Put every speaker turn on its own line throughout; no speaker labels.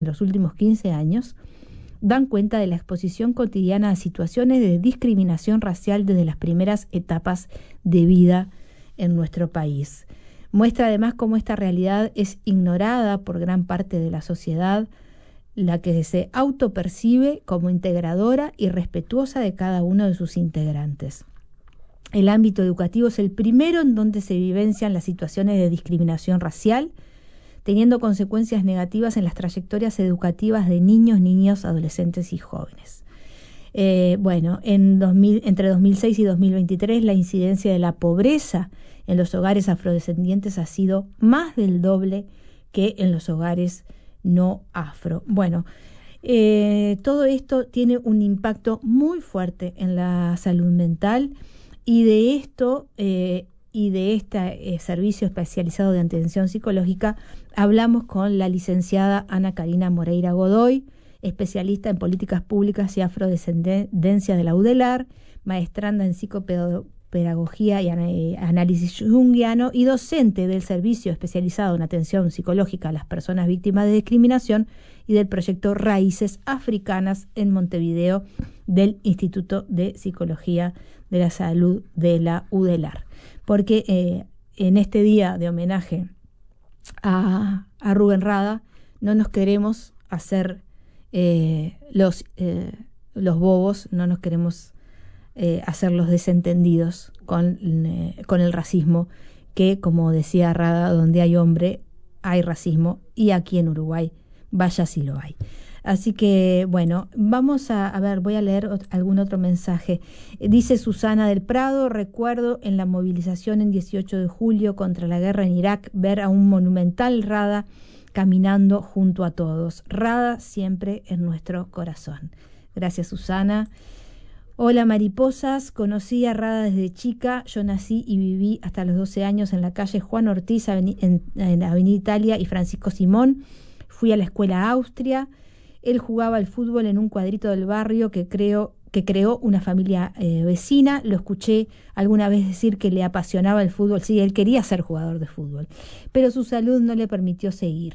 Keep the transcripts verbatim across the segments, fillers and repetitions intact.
los últimos quince años dan cuenta de la exposición cotidiana a situaciones de discriminación racial desde las primeras etapas de vida en nuestro país. Muestra además cómo esta realidad es ignorada por gran parte de la sociedad, la que se autopercibe como integradora y respetuosa de cada uno de sus integrantes. El ámbito educativo es el primero en donde se vivencian las situaciones de discriminación racial, teniendo consecuencias negativas en las trayectorias educativas de niños, niñas, adolescentes y jóvenes. Eh, bueno, en dos mil, entre dos mil seis y dos mil veintitrés la incidencia de la pobreza en los hogares afrodescendientes ha sido más del doble que en los hogares no afro. Bueno, eh, todo esto tiene un impacto muy fuerte en la salud mental y de esto... Eh, y de este eh, servicio especializado de atención psicológica hablamos con la licenciada Ana Karina Moreira Godoy, especialista en políticas públicas y afrodescendencia de la UDELAR, maestranda en psicopedagogía y eh, análisis junguiano y docente del servicio especializado en atención psicológica a las personas víctimas de discriminación y del proyecto Raíces Africanas en Montevideo del Instituto de Psicología de la Salud de la UDELAR. Porque eh, en este día de homenaje a, a Rubén Rada no nos queremos hacer eh, los, eh, los bobos, no nos queremos eh, hacer los desentendidos con, eh, con el racismo, que como decía Rada, donde hay hombre hay racismo, y aquí en Uruguay vaya si lo hay. Así que, bueno, vamos a, a ver, voy a leer ot- algún otro mensaje. Dice Susana del Prado: recuerdo en la movilización en dieciocho de julio contra la guerra en Irak ver a un monumental Rada caminando junto a todos. Rada siempre en nuestro corazón. Gracias, Susana. Hola, mariposas. Conocí a Rada desde chica. Yo nací y viví hasta los doce años en la calle Juan Ortiz, aveni- en, en Avenida Italia y Francisco Simón. Fui a la escuela Austria. Él jugaba al fútbol en un cuadrito del barrio que, creo, que creó una familia eh, vecina. Lo escuché alguna vez decir que le apasionaba el fútbol. Sí, él quería ser jugador de fútbol, pero su salud no le permitió seguir.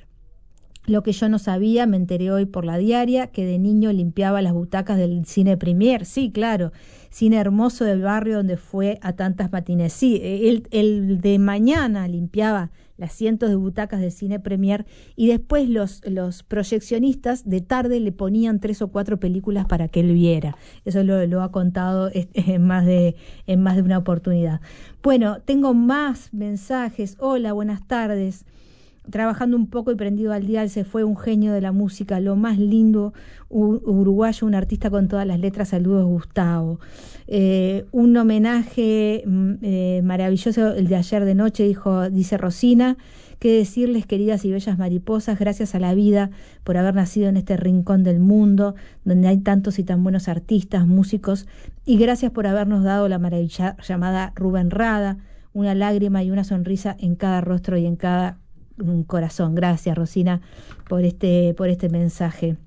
Lo que yo no sabía, me enteré hoy por la diaria, que de niño limpiaba las butacas del Cine Premier. Sí, claro, cine hermoso del barrio donde fue a tantas matines. Sí, él, él de mañana limpiaba las cientos de butacas del Cine Premier y después los, los proyeccionistas de tarde le ponían tres o cuatro películas para que él viera. Eso lo, lo ha contado en más de, en más de una oportunidad. Bueno, tengo más mensajes. Hola, buenas tardes. Trabajando un poco y prendido al dial, se fue un genio de la música, lo más lindo, un uruguayo, un artista con todas las letras. Saludos, Gustavo. Eh, un homenaje eh, maravilloso el de ayer de noche, dijo, dice Rosina. Qué decirles, queridas y bellas mariposas, gracias a la vida por haber nacido en este rincón del mundo donde hay tantos y tan buenos artistas, músicos, y gracias por habernos dado la maravilla llamada Rubén Rada, una lágrima y una sonrisa en cada rostro y en cada un corazón. Gracias, Rosina, por este, por este mensaje.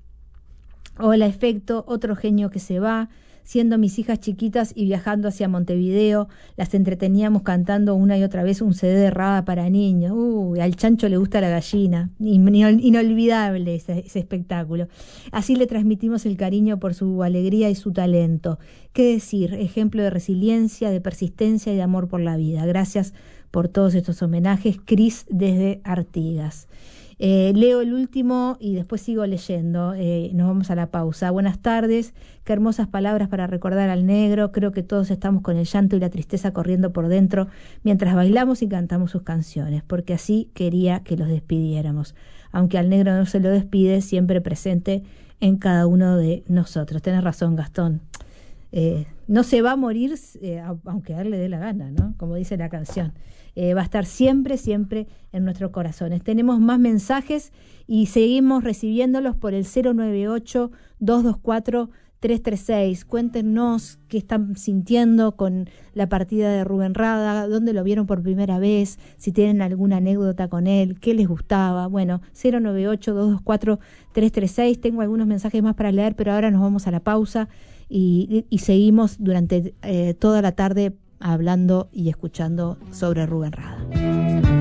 Hola, Efecto, otro genio que se va. Siendo mis hijas chiquitas y viajando hacia Montevideo, las entreteníamos cantando una y otra vez un C D de Rada para niños. Uh, al chancho le gusta la gallina. Inolvidable ese, ese espectáculo. Así le transmitimos el cariño por su alegría y su talento. ¿Qué decir? Ejemplo de resiliencia, de persistencia y de amor por la vida. Gracias por todos estos homenajes. Cris desde Artigas. Eh, leo el último y después sigo leyendo. Eh, nos vamos a la pausa. Buenas tardes. Qué hermosas palabras para recordar al negro. Creo que todos estamos con el llanto y la tristeza corriendo por dentro mientras bailamos y cantamos sus canciones, porque así quería que los despidiéramos. Aunque al negro no se lo despide, siempre presente en cada uno de nosotros. Tenés razón, Gastón. Eh, no se va a morir eh, aunque a él le dé la gana, ¿no? Como dice la canción. Eh, va a estar siempre, siempre en nuestros corazones. Tenemos más mensajes y seguimos recibiéndolos por el cero nueve ocho, dos dos cuatro, tres tres seis. Cuéntenos qué están sintiendo con la partida de Rubén Rada, dónde lo vieron por primera vez, si tienen alguna anécdota con él, qué les gustaba. Bueno, cero nueve ocho, dos dos cuatro, tres tres seis. Tengo algunos mensajes más para leer, pero ahora nos vamos a la pausa y, y seguimos durante eh, toda la tarde hablando y escuchando sobre Rubén Rada.